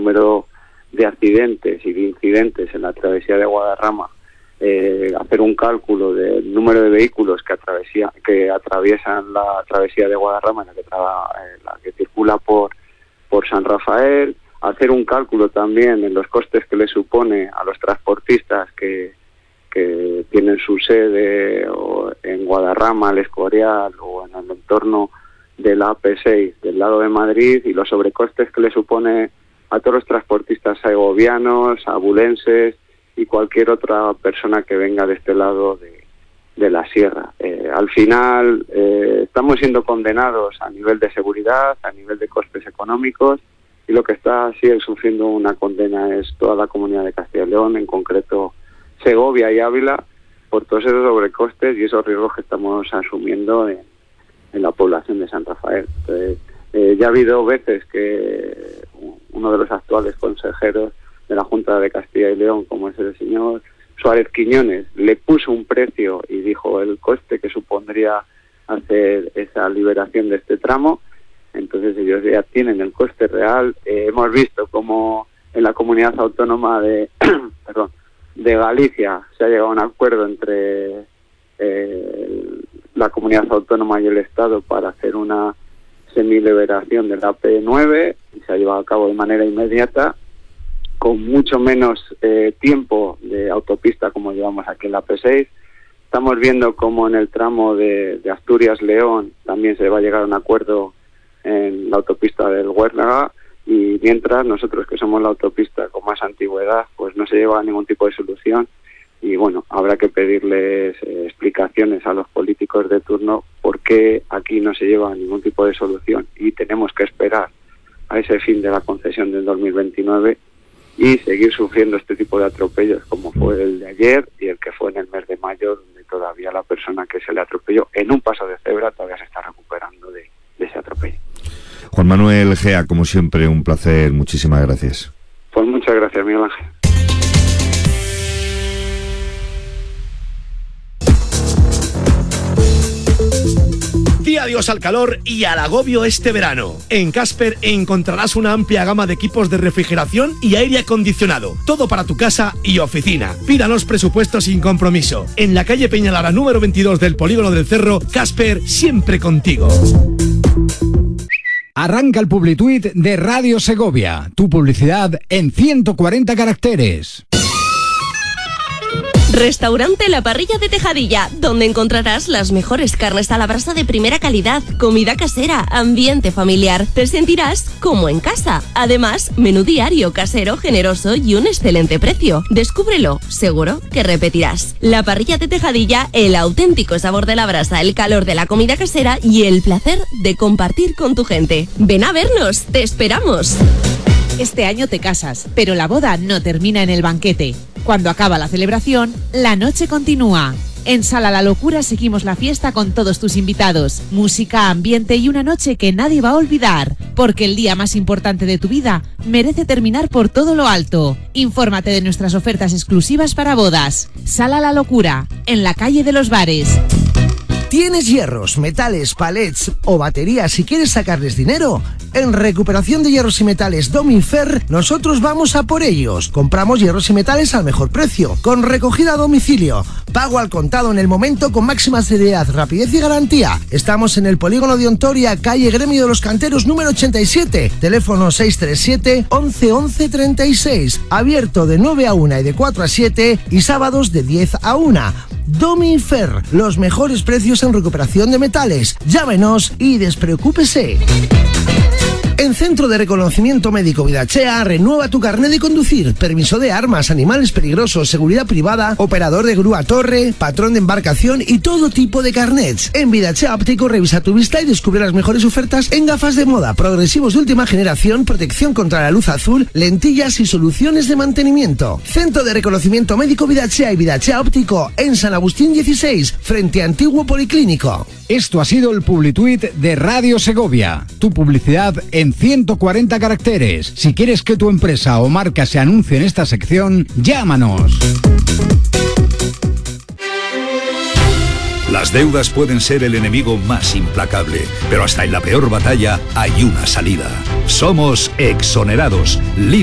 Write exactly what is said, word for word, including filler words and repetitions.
número de accidentes y de incidentes en la travesía de Guadarrama, eh, hacer un cálculo del número de vehículos que atravesía, que atraviesan la travesía de Guadarrama, en la que, tra- en la que circula por, por San Rafael, hacer un cálculo también en los costes que le supone a los transportistas que, que tienen su sede o en Guadarrama, El Escorial o en el entorno de la A P seis del lado de Madrid, y los sobrecostes que le supone a todos los transportistas segovianos, abulenses y cualquier otra persona que venga de este lado de, de la sierra. Eh, al final eh, estamos siendo condenados a nivel de seguridad, a nivel de costes económicos, y lo que está sigue sufriendo una condena es toda la comunidad de Castilla y León, en concreto Segovia y Ávila, por todos esos sobrecostes y esos riesgos que estamos asumiendo en, en la población de San Rafael. Entonces, eh, ya ha habido veces que uno de los actuales consejeros de la Junta de Castilla y León, como es el señor Suárez Quiñones, le puso un precio y dijo el coste que supondría hacer esa liberación de este tramo. Entonces ellos ya tienen el coste real. Eh, hemos visto cómo en la comunidad autónoma de perdón, de Galicia se ha llegado a un acuerdo entre eh, la comunidad autónoma y el Estado para hacer una semiliberación de la A P nueve, y se ha llevado a cabo de manera inmediata, con mucho menos eh, tiempo de autopista como llevamos aquí en la A P seis. Estamos viendo cómo en el tramo de, de Asturias-León también se va a llegar a un acuerdo en la autopista del Huérnaga, y mientras nosotros, que somos la autopista con más antigüedad, pues no se lleva a ningún tipo de solución. Y bueno, habrá que pedirles eh, explicaciones a los políticos de turno por qué aquí no se lleva ningún tipo de solución, y tenemos que esperar a ese fin de la concesión del dos mil veintinueve y seguir sufriendo este tipo de atropellos, como fue el de ayer y el que fue en el mes de mayo, donde todavía la persona que se le atropelló en un paso de cebra todavía se está recuperando de, de ese atropello. Juan Manuel Gea, como siempre, un placer. Muchísimas gracias. Pues muchas gracias, Miguel Ángel. Di adiós al calor y al agobio este verano. En Casper encontrarás una amplia gama de equipos de refrigeración y aire acondicionado. Todo para tu casa y oficina. Pídanos presupuestos sin compromiso. En la calle Peñalara número veintidós del Polígono del Cerro, Casper, siempre contigo. Arranca el Publituit de Radio Segovia. Tu publicidad en ciento cuarenta caracteres. Restaurante La Parrilla de Tejadilla, donde encontrarás las mejores carnes a la brasa de primera calidad, comida casera, ambiente familiar. Te sentirás como en casa. Además, menú diario, casero, generoso y un excelente precio. Descúbrelo, seguro que repetirás. La Parrilla de Tejadilla, el auténtico sabor de la brasa, el calor de la comida casera y el placer de compartir con tu gente. Ven a vernos, te esperamos. Este año te casas, pero la boda no termina en el banquete. Cuando acaba la celebración, la noche continúa. En Sala La Locura seguimos la fiesta con todos tus invitados. Música, ambiente y una noche que nadie va a olvidar. Porque el día más importante de tu vida merece terminar por todo lo alto. Infórmate de nuestras ofertas exclusivas para bodas. Sala La Locura, en la calle de los Bares. ¿Tienes hierros, metales, palets o baterías y quieres sacarles dinero? En Recuperación de Hierros y Metales Dominfer, nosotros vamos a por ellos. Compramos hierros y metales al mejor precio, con recogida a domicilio, pago al contado en el momento con máxima seriedad, rapidez y garantía. Estamos en el Polígono de Ontoria, calle Gremio de los Canteros número ochenta y siete, teléfono seis tres siete, once, once, treinta y seis, abierto de nueve a una y de cuatro a siete y sábados de diez a una. Dominfer, los mejores precios en recuperación de metales. Llámenos y despreocúpese. En Centro de Reconocimiento Médico Vidachea, renueva tu carnet de conducir, permiso de armas, animales peligrosos, seguridad privada, operador de grúa torre, patrón de embarcación y todo tipo de carnets. En Vidachea Óptico revisa tu vista y descubre las mejores ofertas en gafas de moda, progresivos de última generación, protección contra la luz azul, lentillas y soluciones de mantenimiento. Centro de Reconocimiento Médico Vidachea y Vidachea Óptico en San Agustín dieciséis, frente a Antiguo Policlínico. Esto ha sido el Publituit de Radio Segovia. Tu publicidad en ciento cuarenta caracteres. Si quieres que tu empresa o marca se anuncie en esta sección, llámanos. Las deudas pueden ser el enemigo más implacable, pero hasta en la peor batalla hay una salida. Somos Exonerados,